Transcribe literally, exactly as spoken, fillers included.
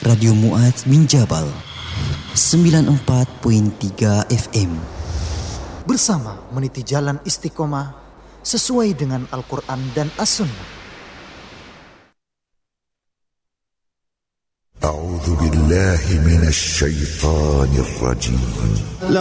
Radio Muaz bin Jabal sembilan puluh empat perpuluhan tiga F M. Bersama meniti jalan istiqomah sesuai dengan Al-Quran dan As-Sunnah. A'udzu billahi minasy syaithanir rajim.